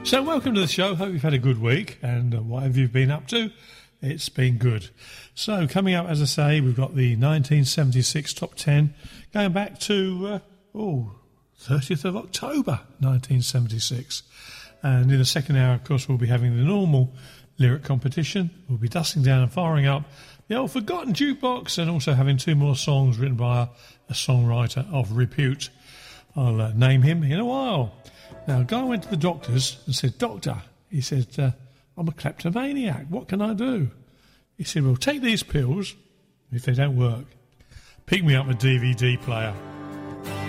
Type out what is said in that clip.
So welcome to the show. Hope you've had a good week, and whatever you've been up to, it's been good. So coming up, as I say, we've got the 1976 Top 10 going back to 30th of October 1976. And in the second hour, of course, we'll be having the normal lyric competition. We'll be dusting down and firing up the old forgotten jukebox, and also having two more songs written by a songwriter of repute. I'll name him in a while. Now, a guy went to the doctors and said, "Doctor," he said, "I'm a kleptomaniac. What can I do?" He said, "Well, take these pills. If they don't work, pick me up a DVD player."